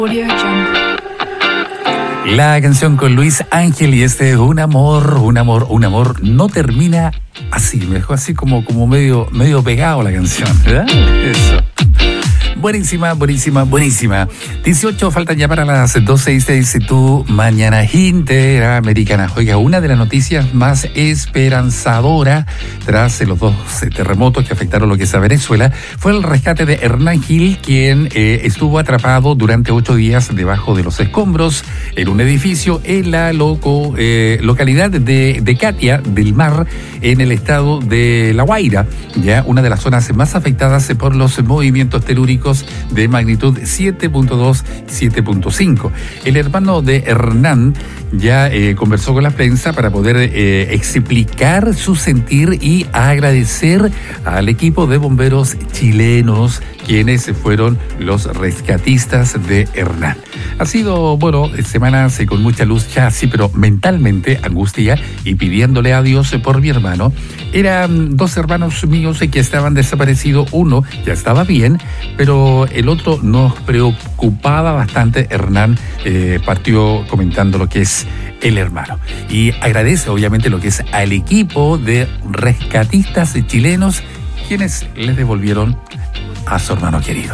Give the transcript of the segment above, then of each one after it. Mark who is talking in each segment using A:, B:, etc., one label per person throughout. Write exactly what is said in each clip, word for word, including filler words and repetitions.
A: Audio Jungle.
B: La canción con Luis Ángel y este un amor, un amor, un amor no termina así, me dejó así como, como medio, medio pegado la canción, ¿verdad? Eso. Buenísima, buenísima, buenísima. dieciocho faltan ya para las doce y seis. Tu mañana interamericana. Oiga, una de las noticias más esperanzadoras tras los dos terremotos que afectaron lo que es a Venezuela fue el rescate de Hernán Gil, quien eh, estuvo atrapado durante ocho días debajo de los escombros en un edificio en la loco, eh, localidad de, de Catia del Mar, en el estado de La Guaira, ya una de las zonas más afectadas por los movimientos telúricos de magnitud siete punto dos, siete punto cinco. El hermano de Hernán ya eh, conversó con la prensa para poder eh, explicar su sentir y agradecer al equipo de bomberos chilenos, quienes fueron los rescatistas de Hernán. Ha sido, bueno, semanas con mucha luz ya, sí, pero mentalmente angustia y pidiéndole a Dios por mi hermano. Eran dos hermanos míos que estaban desaparecidos. Uno ya estaba bien, pero el otro nos preocupaba bastante. Hernán eh, partió comentando lo que es el hermano. Y agradece obviamente lo que es al equipo de rescatistas chilenos, quienes les devolvieron a su hermano querido.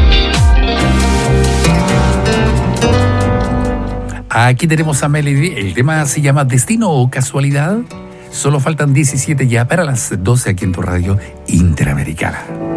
B: Aquí tenemos a Melody. El tema se llama Destino o Casualidad. Solo faltan diecisiete ya para las doce aquí en tu radio Interamericana.